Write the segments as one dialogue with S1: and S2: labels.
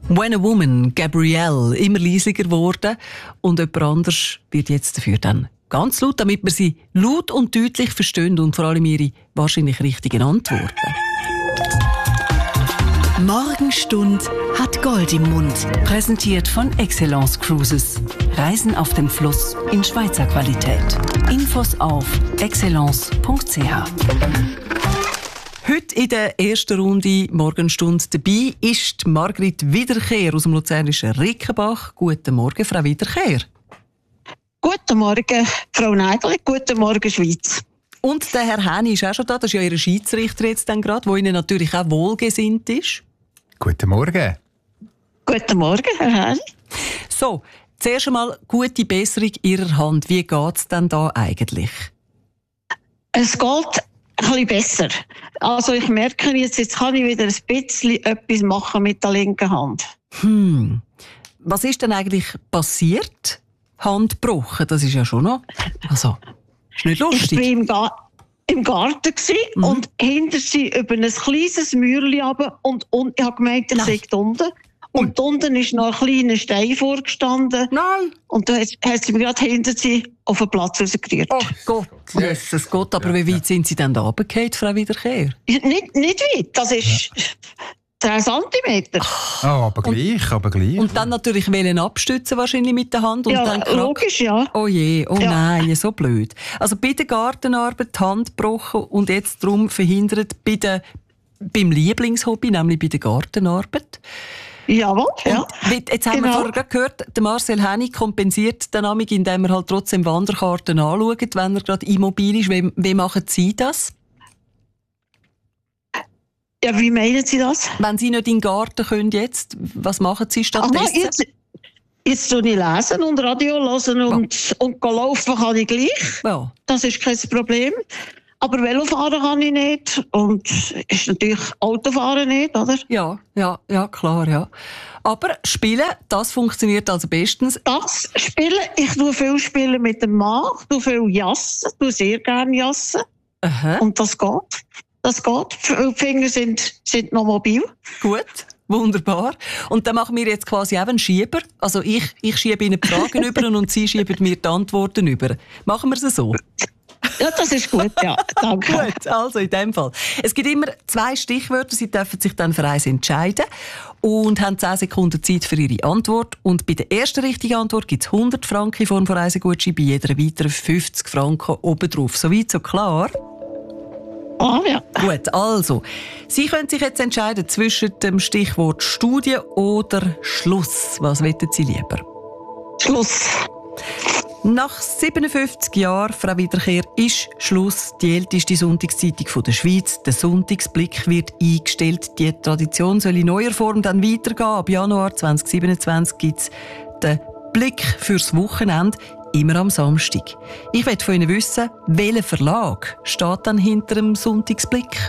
S1: When a Woman, Gabrielle, immer leisiger geworden und jemand anderes wird jetzt dafür dann ganz laut, damit wir sie laut und deutlich verstehen und vor allem ihre wahrscheinlich richtigen Antworten.
S2: Morgenstund hat Gold im Mund. Präsentiert von Excellence Cruises. Reisen auf dem Fluss in Schweizer Qualität. Infos auf excellence.ch.
S1: Heute in der ersten Runde Morgenstund dabei ist Margrit Wiederkehr aus dem luzernischen Rickenbach. Guten Morgen, Frau Wiederkehr.
S3: Guten Morgen, Frau Nägeli. Guten Morgen, Schweiz.
S1: Und der Herr Häni ist auch schon da. Das ist ja Ihr Schiedsrichter jetzt dann gerade, der Ihnen natürlich auch wohlgesinnt ist.
S4: Guten Morgen.
S3: Guten Morgen, Herr Häni.
S1: So, zuerst einmal gute Besserung Ihrer Hand. Wie geht es denn da eigentlich?
S3: Es geht ein bisschen besser. Also ich merke jetzt kann ich wieder ein bisschen etwas machen mit der linken Hand.
S1: Was ist denn eigentlich passiert? Hand gebrochen, das ist ja schon noch... Also, ist nicht lustig.
S3: Ich war im Garten und hinter sie über ein kleines Mäuerchen runter und ich habe gemeint, ich sei unten. Und unten ist noch ein kleiner Stein vorgestanden.
S1: Nein.
S3: Und da hat sie mir gerade hinter sie auf den Platz rausgerührt.
S1: Oh Gott, Jesus Gott. Aber wie weit sind Sie denn da runtergefallen, Frau Wiederkehr?
S3: Nicht weit, das ist 10 Zentimeter.
S4: Oh, aber gleich.
S1: Und dann natürlich wollen abstützen wahrscheinlich mit der Hand. Und
S3: Ja,
S1: dann
S3: logisch, ja.
S1: Oh je, oh
S3: Ja.
S1: nein, so blöd. Also bei der Gartenarbeit die Hand gebrochen und jetzt darum verhindert beim Lieblingshobby, nämlich bei der Gartenarbeit.
S3: Jawohl, ja.
S1: Und jetzt haben wir vorher gerade gehört, der Marcel Hennig kompensiert den Amig, indem er halt trotzdem Wanderkarten anschaut, wenn er gerade immobil ist. Wie machen Sie das?
S3: Ja, wie meinen Sie das?
S1: Wenn Sie nicht in den Garten können jetzt, was machen Sie stattdessen?
S3: Jetzt tue ich lesen und Radio hören und laufen kann ich gleich.
S1: Ja.
S3: Das ist kein Problem. Aber Velofahren kann ich nicht. Und ist natürlich Autofahren nicht, oder?
S1: Ja, klar, ja. Aber Spielen, das funktioniert also bestens.
S3: Das Spielen, ich tue viel Spielen mit dem Mann, ich tue viel jassen, tue sehr gerne jassen.
S1: Aha.
S3: Und das geht. Das geht. Die Finger sind noch mobil.
S1: Gut, wunderbar. Und dann machen wir jetzt quasi auch einen Schieber. Also ich schiebe Ihnen die Fragen über und Sie schieben mir die Antworten über. Machen wir es so?
S3: Ja, das ist gut, ja. Danke.
S1: Gut, also in dem Fall. Es gibt immer 2 Stichwörter. Sie dürfen sich dann für eins entscheiden und haben 10 Sekunden Zeit für Ihre Antwort. Und bei der ersten richtigen Antwort gibt es 100 Franken in Form von Reisegutschein, bei jeder weiteren 50 Franken obendrauf. Soweit so klar?
S3: Ah, ja.
S1: Gut, also, Sie können sich jetzt entscheiden zwischen dem Stichwort Studie oder Schluss. Was wollen Sie lieber?
S3: Schluss.
S1: Nach 57 Jahren, Frau Wiederkehr, ist Schluss. Die älteste Sonntagszeitung der Schweiz. Der Sonntagsblick wird eingestellt. Die Tradition soll in neuer Form dann weitergehen. Ab Januar 2027 gibt es den Blick fürs Wochenende. Immer am Samstag. Ich möchte von Ihnen wissen, welcher Verlag steht dann hinter dem Sonntagsblick?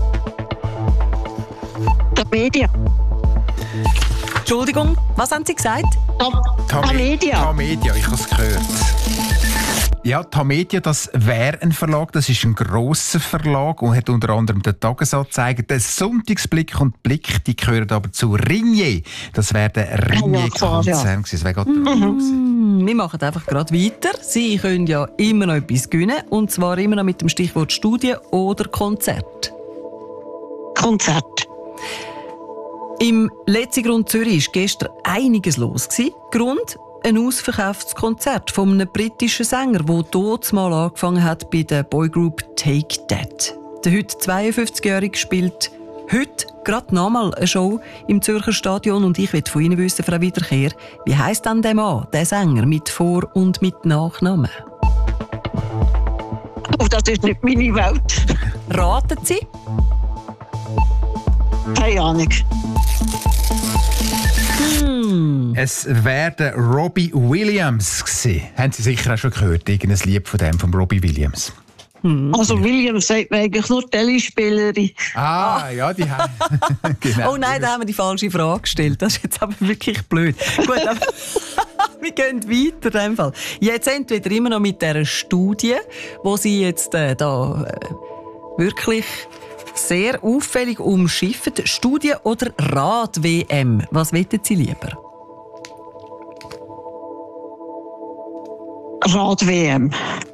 S3: Der Media.
S1: Entschuldigung, was haben Sie gesagt?
S3: Tamedia.
S4: Tamedia, ich habe es gehört. Ja, Tamedia, das wäre ein Verlag, das ist ein grosser Verlag und hat unter anderem den Tagesanzeiger, den Sonntagsblick und Blick, die gehören aber zu Ringier. Das wäre der Ringier-Konzern gewesen. Das wäre gerade
S1: Wir machen einfach gerade weiter. Sie können ja immer noch etwas gewinnen, und zwar immer noch mit dem Stichwort Studie oder Konzert.
S3: Konzert.
S1: Im Letzigrund Zürich war gestern einiges los. Grund: ein ausverkauftes Konzert von einem britischen Sänger, der dort mal angefangen hat bei der Boygroup Take That. Der heute 52-Jährige spielt heute gerade nochmal eine Show im Zürcher Stadion und ich will von Ihnen wissen, Frau Wiederkehr, wie heisst denn der Mann, der Sänger, mit Vor- und mit Nachnamen?
S3: Oh, das ist nicht meine Welt.
S1: Raten Sie?
S3: Keine Ahnung.
S4: Es wäre der Robbie Williams gewesen. Haben Sie sicher auch schon gehört, irgendein Lied von Robbie Williams?
S3: Also Williams sagt mir eigentlich nur Telespielerin.
S4: Ja, die haben... genau.
S1: Oh nein, da haben wir die falsche Frage gestellt. Das ist jetzt aber wirklich blöd. Gut, aber wir gehen weiter in dem Fall. Jetzt entweder immer noch mit dieser Studie, wo Sie jetzt wirklich sehr auffällig umschifft. Studie- oder Rad-WM? Was wollen Sie lieber?
S3: Rad-WM.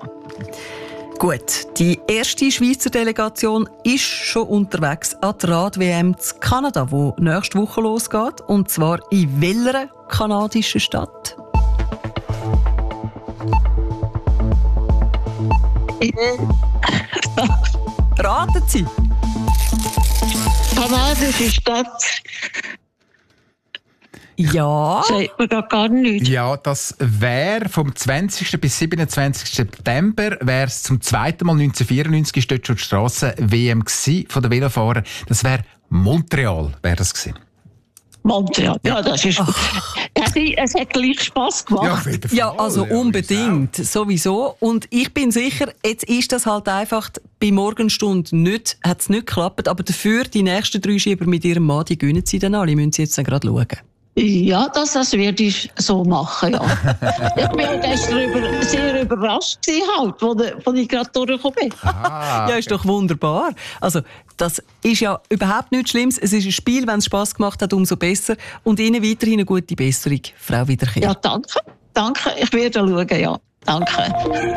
S1: Gut, die erste Schweizer Delegation ist schon unterwegs an die Rad-WM zu Kanada, wo nächste Woche losgeht. Und zwar in welcher kanadischen Stadt? Raten Sie!
S3: Kanadische Stadt.
S1: Ja.
S3: Sagt mir gar nichts.
S4: Ja, das wäre vom 20. bis 27. September, wäre es zum zweiten Mal 1994, ist dort schon die Strassen-WM von den Velofahrern. Das wäre Montreal, wäre das gewesen.
S3: Montreal, ja, das ist gut. Es hat gleich Spass gemacht.
S1: Ja, also unbedingt, sowieso. Und ich bin sicher, jetzt ist das halt einfach bei Morgenstunde nicht, hat es nicht geklappt, aber dafür die nächsten 3 Schieber mit ihrem Mann, die gönnen sie dann alle, müssen sie jetzt dann gerade schauen.
S3: Ja, das werde ich so machen, ja. Ich war gestern sehr überrascht gewesen, als ich gerade durchgekommen bin.
S1: Ja, ist doch wunderbar. Also, das ist ja überhaupt nichts Schlimmes. Es ist ein Spiel, wenn es Spass gemacht hat, umso besser. Und Ihnen weiterhin eine gute Besserung, Frau Wiederkehr.
S3: Ja, danke. Danke, ich werde schauen, ja. Danke.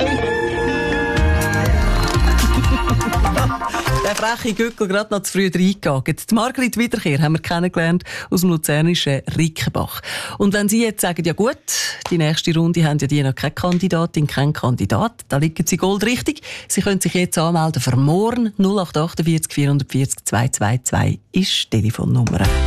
S1: Der freche Gückel gerade noch zu früh reingegangen. Die Margrit Wiederkehr haben wir kennengelernt aus dem luzernischen Rickenbach. Und wenn Sie jetzt sagen, ja gut, die nächste Runde haben ja die noch keine Kandidatin, keinen Kandidat, da liegen Sie goldrichtig. Sie können sich jetzt anmelden für morgen. 0848 440 222 ist die Telefonnummer.